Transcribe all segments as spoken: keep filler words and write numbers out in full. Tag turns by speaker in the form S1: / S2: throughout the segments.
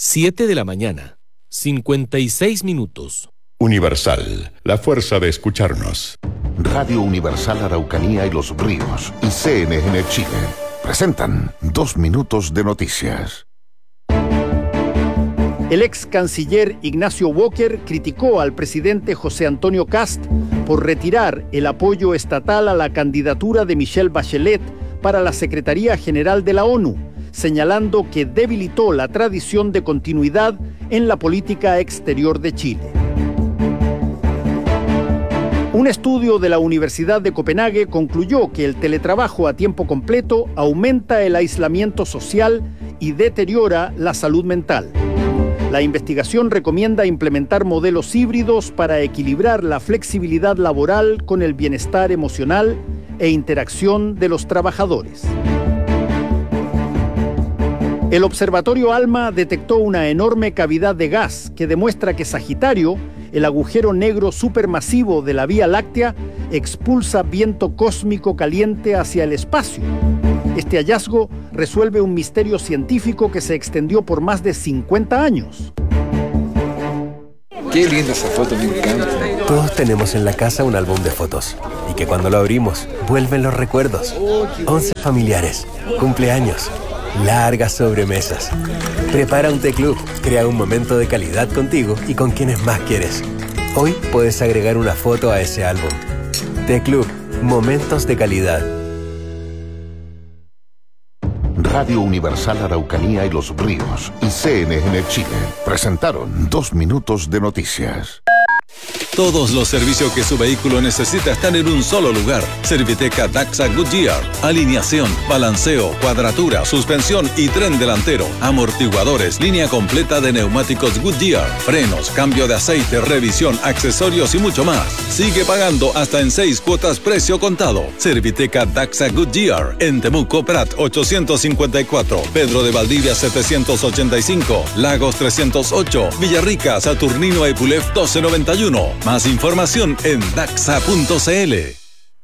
S1: siete de la mañana, cincuenta y seis minutos.
S2: Universal, la fuerza de escucharnos.
S3: Radio Universal Araucanía y Los Ríos y C N N Chile presentan Dos Minutos de Noticias.
S4: El ex canciller Ignacio Walker criticó al presidente José Antonio Kast por retirar el apoyo estatal a la candidatura de Michelle Bachelet para la Secretaría General de la ONU, señalando que debilitó la tradición de continuidad en la política exterior de Chile. Un estudio de la Universidad de Copenhague concluyó que el teletrabajo a tiempo completo aumenta el aislamiento social y deteriora la salud mental. La investigación recomienda implementar modelos híbridos para equilibrar la flexibilidad laboral con el bienestar emocional e interacción de los trabajadores. El Observatorio ALMA detectó una enorme cavidad de gas que demuestra que Sagitario, el agujero negro supermasivo de la Vía Láctea, expulsa viento cósmico caliente hacia el espacio. Este hallazgo resuelve un misterio científico que se extendió por más de cincuenta años.
S5: Qué linda esa foto, me encanta.
S6: Todos tenemos en la casa un álbum de fotos y que cuando lo abrimos vuelven los recuerdos. Once familiares, cumpleaños, largas sobremesas. Prepara un té club, crea un momento de calidad contigo y con quienes más quieres. Hoy puedes agregar una foto a ese álbum. Té Club, momentos de calidad.
S3: Radio Universal Araucanía y Los Ríos y C N N Chile presentaron Dos Minutos de Noticias.
S7: Todos los servicios que su vehículo necesita están en un solo lugar. Serviteca Daxa Goodyear. Alineación, balanceo, cuadratura, suspensión y tren delantero. Amortiguadores, línea completa de neumáticos Goodyear. Frenos, cambio de aceite, revisión, accesorios y mucho más. Sigue pagando hasta en seis cuotas precio contado. Serviteca Daxa Goodyear. En Temuco, Prat ochocientos cincuenta y cuatro. Pedro de Valdivia setecientos ochenta y cinco. Lagos trescientos ocho. Villarrica, Saturnino Epulef doce noventa y uno. Más información en daxa punto c l.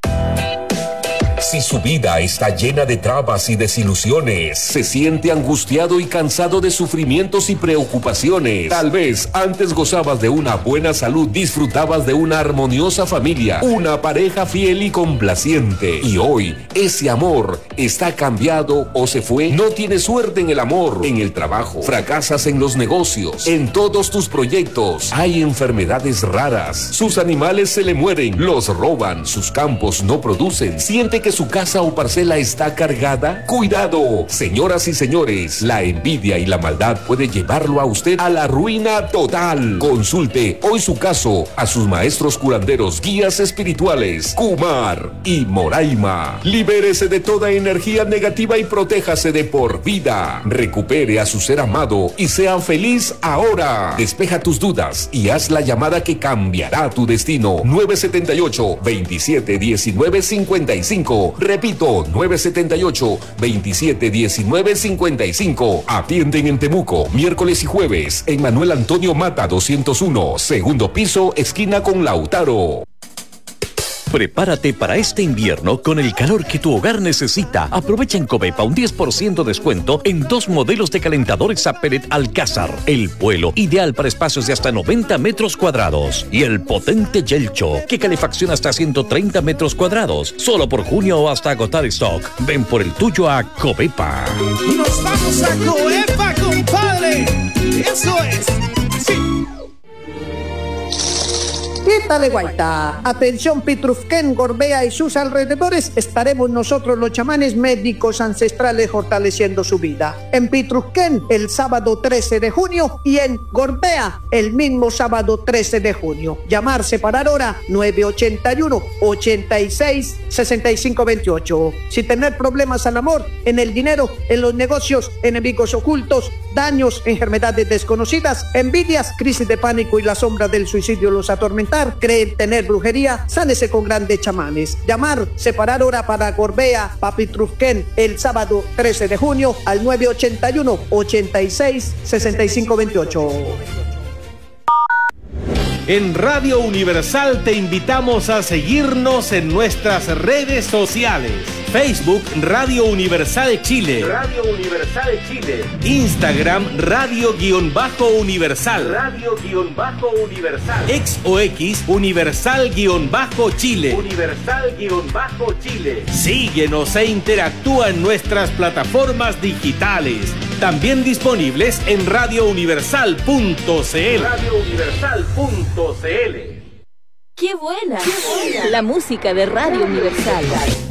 S8: Si su vida está llena de trabas y desilusiones, se siente angustiado y cansado de sufrimientos y preocupaciones. Tal vez antes gozabas de una buena salud, disfrutabas de una armoniosa familia, una pareja fiel y complaciente. Y hoy, ese amor está cambiado o se fue. No tienes suerte en el amor, en el trabajo, fracasas en los negocios, en todos tus proyectos. Hay enfermedades raras, sus animales se le mueren, los roban, sus campos no producen. Siente que su casa o parcela está cargada. ¡Cuidado! Señoras y señores, la envidia y la maldad puede llevarlo a usted a la ruina total. Consulte hoy su caso a sus maestros curanderos, guías espirituales, Kumar y Moraima. Libérese de toda energía negativa y protéjase de por vida. Recupere a su ser amado y sea feliz ahora. Despeja tus dudas y haz la llamada que cambiará tu destino. nueve siete ocho, veintisiete diecinueve cincuenta y cinco. Repito, nueve siete ocho, veintisiete diecinueve cincuenta y cinco. Atienden en Temuco, miércoles y jueves, en Manuel Antonio Mata doscientos uno, segundo piso, esquina con Lautaro.
S9: Prepárate para este invierno con el calor que tu hogar necesita. Aprovecha en Covepa un diez por ciento descuento en dos modelos de calentadores a pellet Alcázar. El vuelo, ideal para espacios de hasta noventa metros cuadrados. Y el potente Yelcho, que calefacciona hasta ciento treinta metros cuadrados. Solo por junio o hasta agotar stock. Ven por el tuyo a Covepa.
S10: ¡Nos vamos a Covepa, compadre! ¡Eso es! ¡Sí!
S11: ¿Qué tal, Guaita? Atención, Pitrufquén, Gorbea y sus alrededores, estaremos nosotros los chamanes médicos ancestrales fortaleciendo su vida. En Pitrufquén, el sábado trece de junio y en Gorbea, el mismo sábado trece de junio. Llamar, separar hora, nueve ocho uno, ocho seis, seis cinco dos ocho. Si tener problemas al amor, en el dinero, en los negocios, enemigos ocultos, daños, enfermedades desconocidas, envidias, crisis de pánico y la sombra del suicidio los atormentan, creen tener brujería, sánese con grandes chamanes. Llamar, separar hora para Gorbea, Papitrufquén, el sábado trece de junio al nueve ocho uno, ocho seis, seis cinco dos ocho.
S12: En Radio Universal te invitamos a seguirnos en nuestras redes sociales.
S1: Facebook Radio Universal Chile.
S5: Radio Universal Chile.
S1: Instagram Radio-Universal.
S5: Radio-Universal.
S1: Ex o X Universal-Chile.
S5: Universal-Chile.
S1: Síguenos e interactúa en nuestras plataformas digitales. También disponibles en radio universal punto c l.
S5: radio universal punto c l.
S12: ¡Qué buena! ¡Qué buena! La música de Radio Universal.